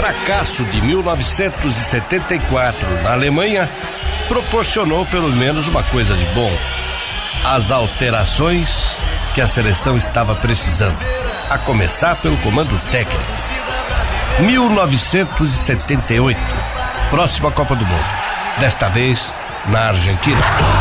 fracasso de 1974 na Alemanha proporcionou pelo menos uma coisa de bom: as alterações que a seleção estava precisando, a começar pelo comando técnico. 1978, próxima Copa do Mundo, desta vez na Argentina.